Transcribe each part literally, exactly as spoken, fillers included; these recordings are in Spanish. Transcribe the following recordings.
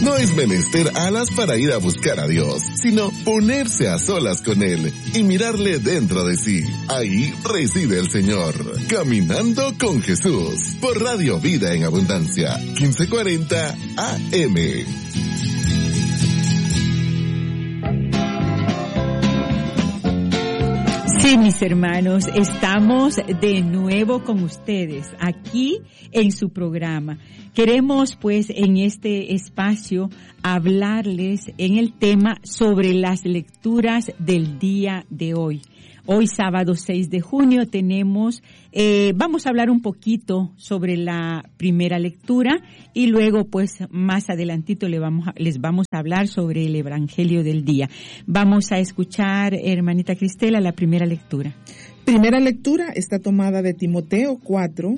No es menester alas para ir a buscar a Dios, sino ponerse a solas con Él y mirarle dentro de sí. Ahí reside el Señor. Caminando con Jesús, por Radio Vida en Abundancia, quince cuarenta A M. Sí, mis hermanos, estamos de nuevo con ustedes aquí en su programa. Queremos, pues, en este espacio hablarles en el tema sobre las lecturas del día de hoy. Hoy, sábado seis de junio, tenemos, eh, vamos a hablar un poquito sobre la primera lectura y luego, pues, más adelantito le vamos a, les vamos a hablar sobre el Evangelio del día. Vamos a escuchar, hermanita Cristela, la primera lectura. Primera lectura está tomada de Timoteo cuatro,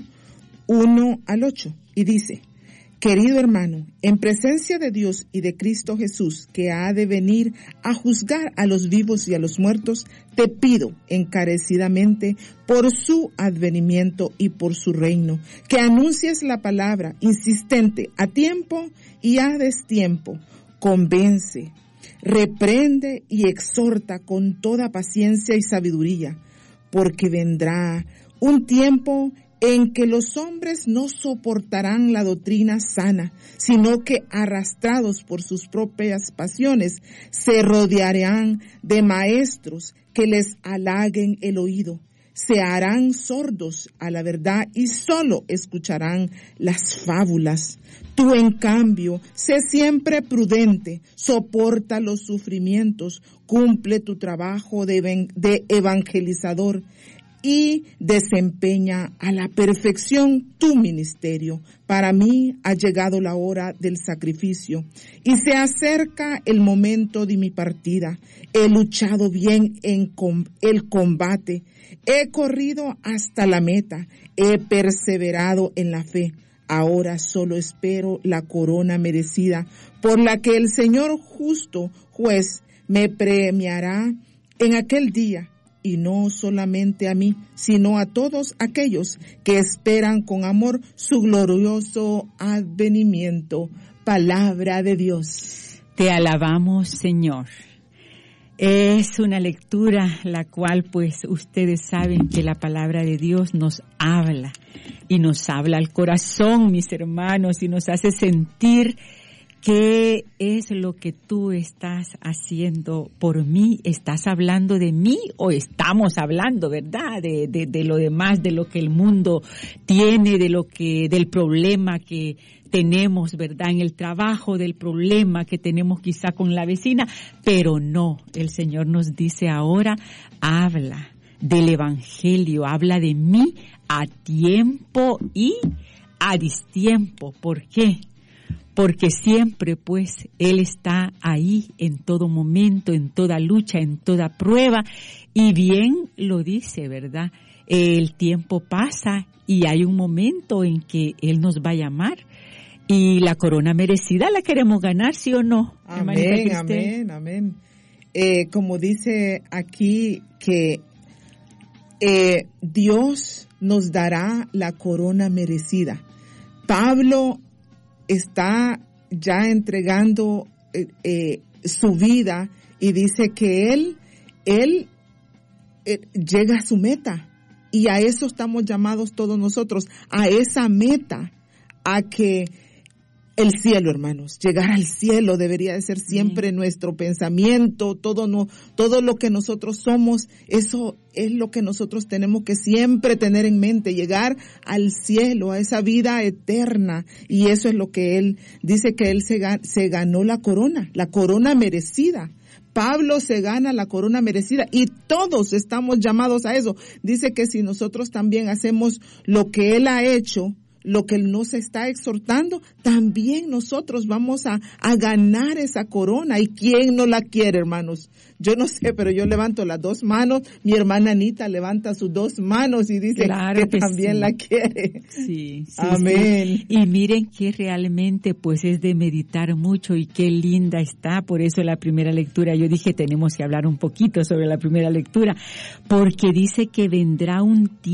uno al ocho, y dice: Querido hermano, en presencia de Dios y de Cristo Jesús, que ha de venir a juzgar a los vivos y a los muertos, te pido encarecidamente por su advenimiento y por su reino, que anuncies la palabra insistente a tiempo y a destiempo. Convence, reprende y exhorta con toda paciencia y sabiduría, porque vendrá un tiempo en que los hombres no soportarán la doctrina sana, sino que, arrastrados por sus propias pasiones, se rodearán de maestros que les halaguen el oído. Se harán sordos a la verdad y solo escucharán las fábulas. Tú, en cambio, sé siempre prudente, soporta los sufrimientos, cumple tu trabajo de, de evangelizador y desempeña a la perfección tu ministerio. Para mí ha llegado la hora del sacrificio y se acerca el momento de mi partida. He luchado bien en com- el combate, he corrido hasta la meta, he perseverado en la fe. Ahora solo espero la corona merecida, por la que el Señor justo juez me premiará en aquel día. Y no solamente a mí, sino a todos aquellos que esperan con amor su glorioso advenimiento. Palabra de Dios. Te alabamos, Señor. Es una lectura la cual, pues, ustedes saben que la palabra de Dios nos habla y nos habla al corazón, mis hermanos, y nos hace sentir ¿qué es lo que tú estás haciendo por mí? ¿Estás hablando de mí o estamos hablando, verdad, de, de, de lo demás, de lo que el mundo tiene, de lo que, del problema que tenemos, verdad, en el trabajo, del problema que tenemos quizá con la vecina? Pero no, el Señor nos dice ahora, habla del Evangelio, habla de mí a tiempo y a distiempo. ¿Por qué? Porque siempre, pues, Él está ahí en todo momento, en toda lucha, en toda prueba. Y bien lo dice, ¿verdad? El tiempo pasa y hay un momento en que Él nos va a llamar. Y la corona merecida la queremos ganar, ¿sí o no? Amén, amén, amén. Eh, como dice aquí que eh, Dios nos dará la corona merecida. Pablo está ya entregando eh, eh, su vida y dice que él, él eh, llega a su meta, y a eso estamos llamados todos nosotros, a esa meta, a que el cielo, hermanos, llegar al cielo debería de ser siempre sí. Nuestro pensamiento, todo no, todo lo que nosotros somos, eso es lo que nosotros tenemos que siempre tener en mente, llegar al cielo, a esa vida eterna, y eso es lo que él dice, que él se, se ganó la corona, la corona merecida. Pablo se gana la corona merecida y todos estamos llamados a eso. Dice que si nosotros también hacemos lo que él ha hecho, lo que él nos está exhortando, también nosotros vamos a, a ganar esa corona. ¿Y quién no la quiere, hermanos? Yo no sé, pero yo levanto las dos manos, mi hermana Anita levanta sus dos manos y dice claro que, que también sí. La quiere. Sí, sí, amén. Sí. Y miren que realmente pues es de meditar mucho y qué linda está. Por eso la primera lectura, yo dije tenemos que hablar un poquito sobre la primera lectura, porque dice que vendrá un tiempo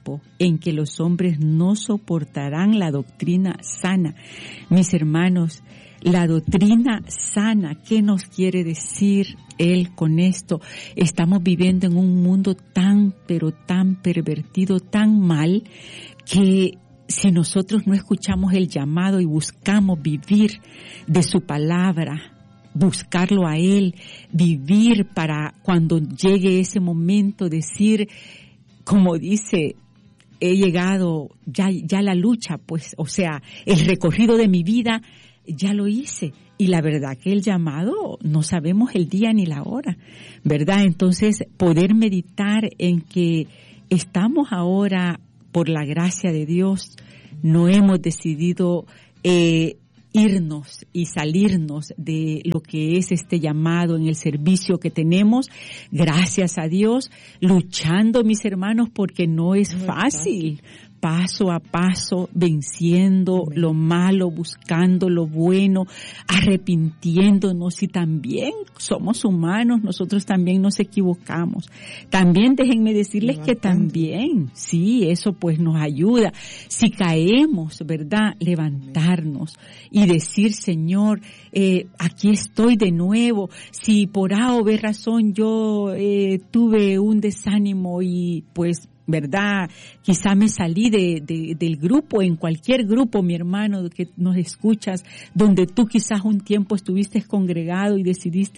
tiempo en que los hombres no soportarán la doctrina sana. Mis hermanos, la doctrina sana, ¿qué nos quiere decir él con esto? Estamos viviendo en un mundo tan, pero tan pervertido, tan mal, que si nosotros no escuchamos el llamado y buscamos vivir de su palabra, buscarlo a él, vivir para cuando llegue ese momento, decir, como dice, he llegado ya, ya la lucha, pues, o sea, el recorrido de mi vida ya lo hice. Y la verdad que el llamado no sabemos el día ni la hora, ¿verdad? Entonces, poder meditar en que estamos ahora, por la gracia de Dios, no hemos decidido eh, irnos y salirnos de lo que es este llamado en el servicio que tenemos, gracias a Dios, luchando, mis hermanos, porque no es fácil, paso a paso, venciendo Amén. Lo malo, buscando lo bueno, arrepintiéndonos, y también somos humanos, nosotros también nos equivocamos. También déjenme decirles que también, sí, eso pues nos ayuda. Si caemos, ¿verdad? Levantarnos y decir, Señor, eh, aquí estoy de nuevo. Si por A o B razón yo eh, tuve un desánimo y pues ¿verdad? Quizá me salí de, de, del grupo, en cualquier grupo, mi hermano, que nos escuchas, donde tú quizás un tiempo estuviste congregado y decidiste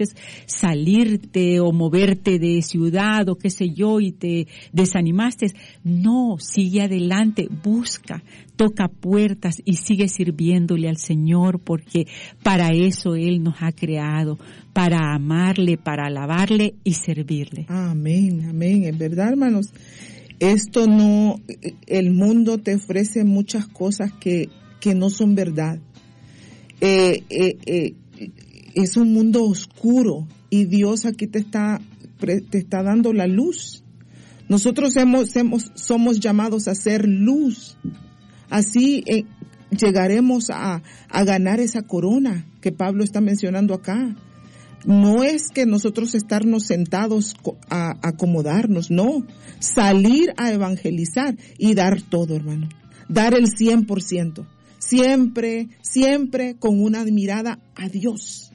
salirte o moverte de ciudad o qué sé yo y te desanimaste. No, sigue adelante, busca, toca puertas y sigue sirviéndole al Señor, porque para eso Él nos ha creado, para amarle, para alabarle y servirle. Amén, amén, es verdad, hermanos. Esto no, el mundo te ofrece muchas cosas que, que no son verdad. Eh, eh, eh, es un mundo oscuro y Dios aquí te está, te está dando la luz. Nosotros hemos, hemos, somos llamados a ser luz. Así eh, llegaremos a, a ganar esa corona que Pablo está mencionando acá. No es que nosotros estarnos sentados a acomodarnos, no. Salir a evangelizar y dar todo, hermano. Dar el cien por ciento. Siempre, siempre con una mirada a Dios.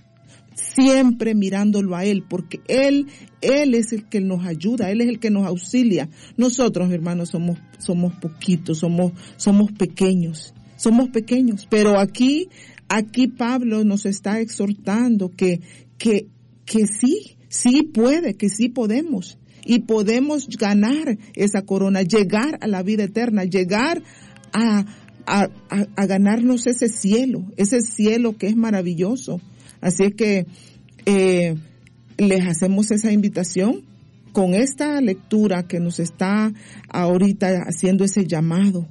Siempre mirándolo a Él, porque Él, Él es el que nos ayuda, Él es el que nos auxilia. Nosotros, hermanos, somos, somos poquitos, somos, somos pequeños, somos pequeños. Pero aquí, aquí Pablo nos está exhortando que, que, que sí, sí puede, que sí podemos. Y podemos ganar esa corona, llegar a la vida eterna, llegar a, a, a, a ganarnos ese cielo, ese cielo que es maravilloso. Así es que eh, les hacemos esa invitación con esta lectura que nos está ahorita haciendo ese llamado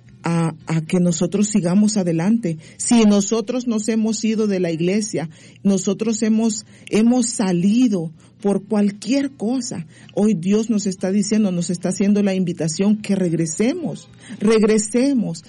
a, a que nosotros sigamos adelante. Si nosotros nos hemos ido de la iglesia, nosotros hemos, hemos salido por cualquier cosa, hoy Dios nos está diciendo, nos está haciendo la invitación que regresemos, regresemos.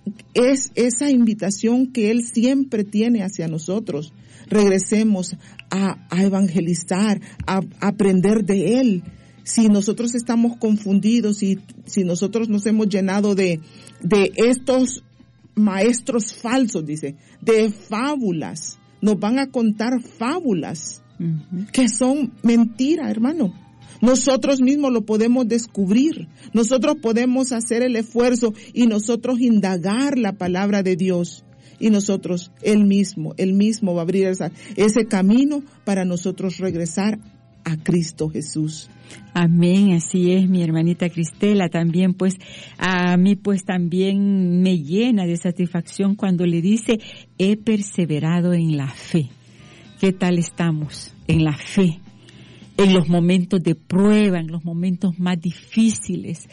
Es esa invitación que Él siempre tiene hacia nosotros. Regresemos a, a evangelizar, a, a aprender de Él. Si nosotros estamos confundidos y si nosotros nos hemos llenado de, de estos maestros falsos, dice, de fábulas, nos van a contar fábulas uh-huh. que son mentira, hermano. Nosotros mismos lo podemos descubrir, nosotros podemos hacer el esfuerzo y nosotros indagar la palabra de Dios. Y nosotros, Él mismo, Él mismo va a abrir esa, ese camino para nosotros regresar a Cristo Jesús. Amén, así es, mi hermanita Cristela. También pues a mí pues también me llena de satisfacción cuando le dice, he perseverado en la fe. ¿Qué tal estamos en la fe? En los momentos de prueba, en los momentos más difíciles.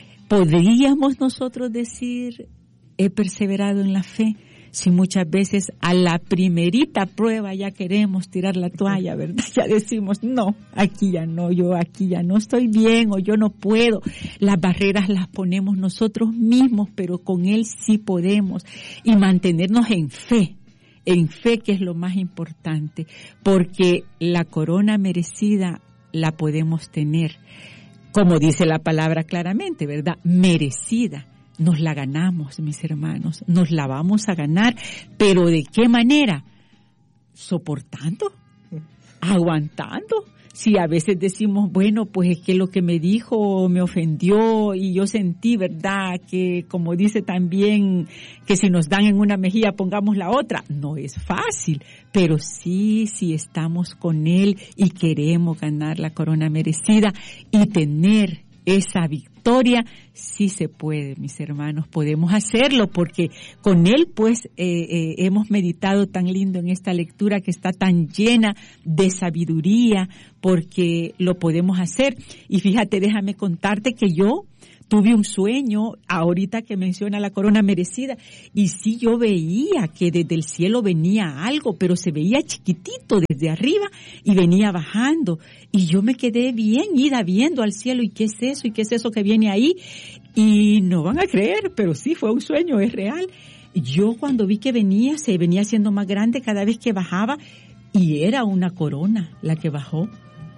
¿Podríamos nosotros decir, he perseverado en la fe? Si muchas veces a la primerita prueba ya queremos tirar la toalla, ¿verdad? Ya decimos, no, aquí ya no, yo aquí ya no estoy bien o yo no puedo. Las barreras las ponemos nosotros mismos, pero con Él sí podemos. Y mantenernos en fe, en fe que es lo más importante, porque la corona merecida la podemos tener como dice la palabra claramente, ¿verdad? Merecida. Nos la ganamos, mis hermanos, nos la vamos a ganar, pero ¿de qué manera? Soportando, aguantando. Si a veces decimos, bueno, pues es que lo que me dijo me ofendió y yo sentí, ¿verdad?, que como dice también, que si nos dan en una mejilla pongamos la otra. No es fácil, pero sí, sí estamos con Él y queremos ganar la corona merecida y tener esa victoria, sí se puede, mis hermanos, podemos hacerlo porque con Él pues eh, eh, hemos meditado tan lindo en esta lectura que está tan llena de sabiduría porque lo podemos hacer. Y fíjate, déjame contarte que yo tuve un sueño, ahorita que menciona la corona merecida, y sí yo veía que desde el cielo venía algo, pero se veía chiquitito desde arriba y venía bajando. Y yo me quedé bien ida viendo al cielo, ¿y qué es eso? ¿Y qué es eso que viene ahí? Y no van a creer, pero sí fue un sueño, es real. Yo cuando vi que venía, se venía haciendo más grande cada vez que bajaba, y era una corona la que bajó.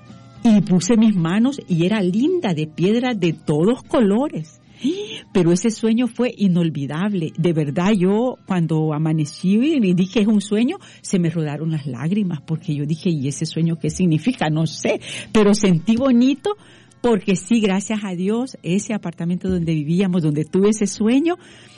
Y puse mis manos y era linda, de piedra de todos colores. Pero ese sueño fue inolvidable. De verdad, yo cuando amanecí y dije es un sueño, se me rodaron las lágrimas porque yo dije, ¿y ese sueño qué significa? No sé, pero sentí bonito porque sí, gracias a Dios, ese apartamento donde vivíamos, donde tuve ese sueño,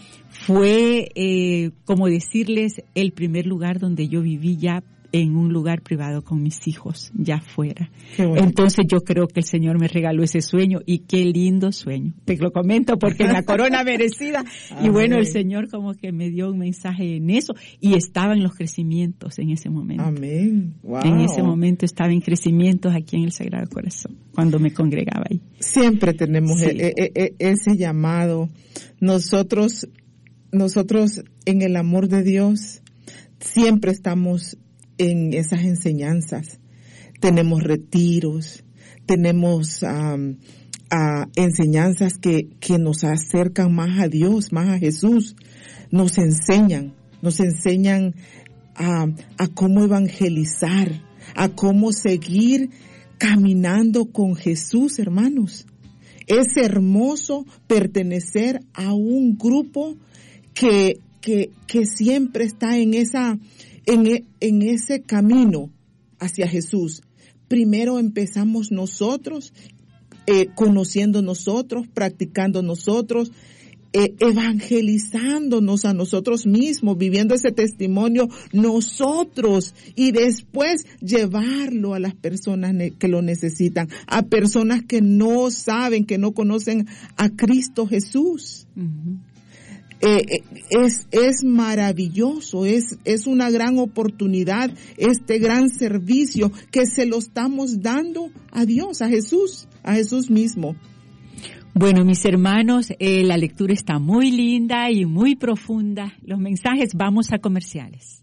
fue, eh, como decirles, el primer lugar donde yo viví ya en un lugar privado con mis hijos, ya afuera. Bueno. Entonces yo creo que el Señor me regaló ese sueño y qué lindo sueño. Te lo comento porque en la corona merecida. Y bueno, el Señor como que me dio un mensaje en eso y estaba en los crecimientos en ese momento. Amén. Wow. En ese momento estaba en crecimientos aquí en el Sagrado Corazón, cuando me congregaba ahí. Siempre tenemos sí. e- e- e- ese llamado. Nosotros, nosotros en el amor de Dios siempre estamos en esas enseñanzas. Tenemos retiros, tenemos um, uh, enseñanzas que, que nos acercan más a Dios, más a Jesús. Nos enseñan, nos enseñan a, a cómo evangelizar, a cómo seguir caminando con Jesús, hermanos. Es hermoso pertenecer a un grupo que, que, que siempre está en esa En, en ese camino hacia Jesús. Primero empezamos nosotros, eh, conociendo nosotros, practicando nosotros, eh, evangelizándonos a nosotros mismos, viviendo ese testimonio nosotros y después llevarlo a las personas que lo necesitan, a personas que no saben, que no conocen a Cristo Jesús. Uh-huh. Eh, es, es maravilloso, es, es una gran oportunidad, este gran servicio que se lo estamos dando a Dios, a Jesús, a Jesús mismo. Bueno, mis hermanos, eh, la lectura está muy linda y muy profunda. Los mensajes, vamos a comerciales.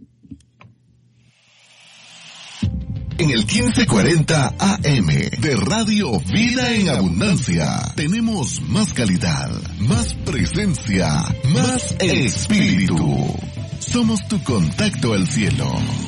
En el quince cuarenta A M de Radio Vida en Abundancia tenemos más calidad, más presencia, más espíritu. Somos tu contacto al cielo.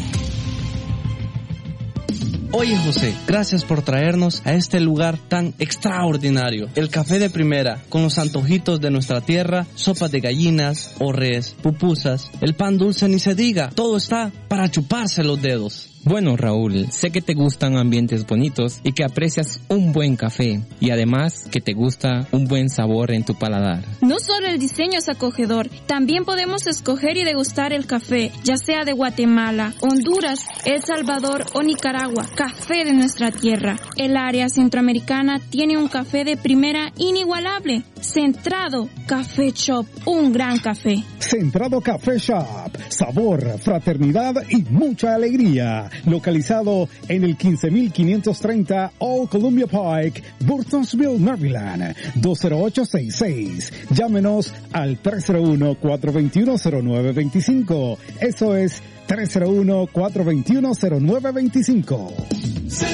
Oye José, gracias por traernos a este lugar tan extraordinario. El café de primera, con los antojitos de nuestra tierra, sopas de gallinas, o res, pupusas, el pan dulce ni se diga, todo está para chuparse los dedos. Bueno, Raúl, sé que te gustan ambientes bonitos y que aprecias un buen café y además que te gusta un buen sabor en tu paladar. No solo el diseño es acogedor, también podemos escoger y degustar el café, ya sea de Guatemala, Honduras, El Salvador o Nicaragua, café de nuestra tierra. El área centroamericana tiene un café de primera inigualable. Centrado Café Shop, un gran café. Centrado Café Shop, sabor, fraternidad y mucha alegría. Localizado en el quince mil quinientos treinta Old Columbia Pike, Burtonsville, Maryland, dos cero ocho seis seis. Llámenos al tres cero uno, cuatro dos uno, cero nueve dos cinco. Eso es tres cero uno, cuatro dos uno, cero nueve dos cinco.